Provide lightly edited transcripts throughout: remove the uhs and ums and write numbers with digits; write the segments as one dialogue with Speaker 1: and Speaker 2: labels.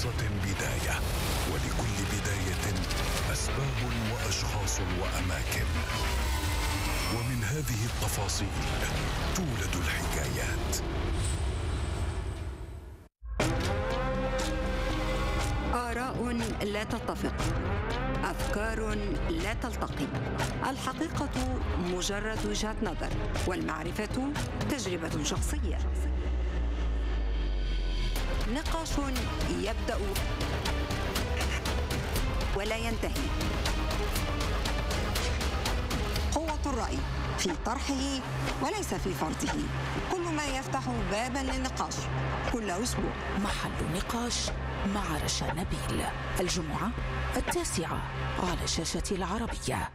Speaker 1: قصة بداية، ولكل بداية أسباب وأشخاص وأماكن، ومن هذه التفاصيل تولد الحكايات.
Speaker 2: آراء لا تتفق، أفكار لا تلتقي، الحقيقة مجرد وجهة نظر، والمعرفة تجربة شخصية. نقاش يبدأ ولا ينتهي. قوة الرأي في طرحه وليس في فرضه. كل ما يفتح بابا للنقاش كل أسبوع.
Speaker 3: محل نقاش مع رشا نبيل، الجمعة 9 على شاشة العربية.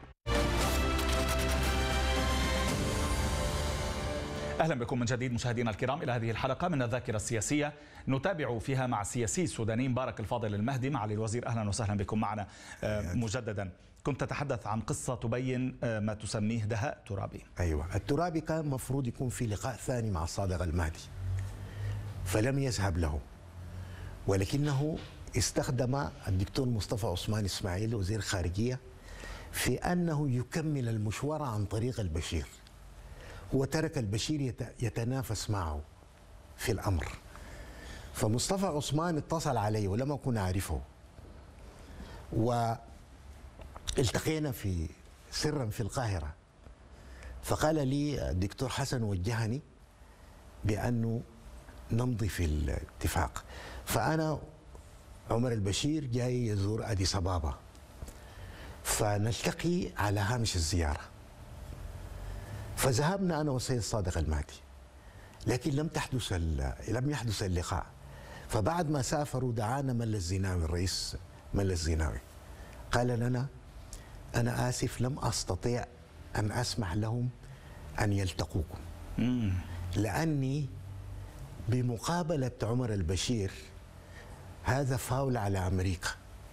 Speaker 4: أهلا بكم من جديد مشاهدينا الكرام إلى هذه الحلقة من الذاكرة السياسية، نتابع فيها مع السياسي السوداني مبارك الفاضل المهدي. معالي الوزير أهلا وسهلا بكم معنا مجددا. كنت تتحدث عن قصة تبين ما تسميه دهاء ترابي.
Speaker 5: أيوة، الترابي كان مفروض يكون في لقاء ثاني مع الصادق المهدي فلم يذهب له، ولكنه استخدم الدكتور مصطفى عثمان إسماعيل وزير خارجية في أنه يكمل المشوار عن طريق البشير. هو ترك البشير يتنافس معه في الأمر، فمصطفى عثمان اتصل علي ولم أكن أعرفه، والتقينا سرا في القاهرة، فقال لي الدكتور حسن وجهني بأنه نمضي في الاتفاق. فأنا عمر البشير جاي يزور أديس أبابا، فنلتقي على هامش الزيارة، فذهبنا أنا والسيد صادق المهدي، لكن لم يحدث اللقاء. فبعد ما سافروا دعانا ملا الزناوي، الرئيس ملا الزناوي، قال لنا أنا آسف لم أستطيع أن أسمح لهم أن يلتقوكم، لأني بمقابلة عمر البشير هذا فاول على أمريكا،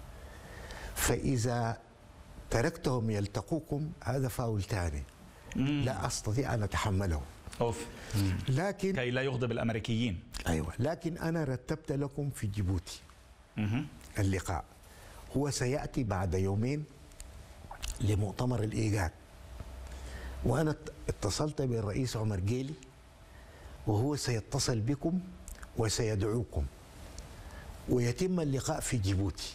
Speaker 5: فإذا تركتهم يلتقوكم هذا فاول ثاني لا أستطيع أن أتحمله. لكن
Speaker 4: كي لا يغضب الأمريكيين.
Speaker 5: أيوة، لكن أنا رتبت لكم في جيبوتي اللقاء، هو سيأتي بعد يومين لمؤتمر الإيجاد، وأنا اتصلت بالرئيس عمر جيلي وهو سيتصل بكم وسيدعوكم ويتم اللقاء في جيبوتي.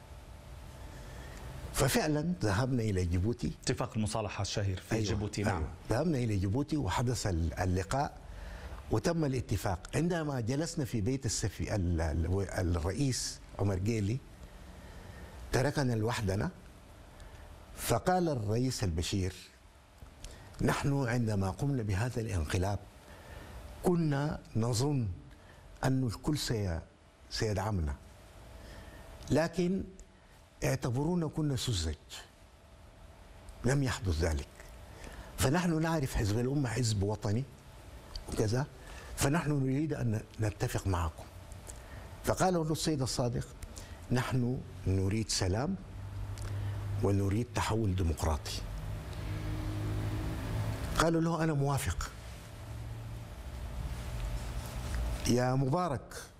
Speaker 5: ففعلا ذهبنا إلى جيبوتي،
Speaker 4: اتفاق المصالحة الشهير في جيبوتي.
Speaker 5: نعم، ذهبنا إلى جيبوتي وحدث اللقاء وتم الاتفاق. عندما جلسنا في بيت الرئيس عمر جيلي تركنا لوحدنا، فقال الرئيس البشير نحن عندما قمنا بهذا الانقلاب كنا نظن أن الكل سيدعمنا، لكن اعتبرونا كنا سذج، لم يحدث ذلك. فنحن نعرف حزب الأمة حزب وطني وكذا، فنحن نريد أن نتفق معكم. فقال له السيد الصادق نحن نريد سلام ونريد تحول ديمقراطي. قالوا له أنا موافق. يا مبارك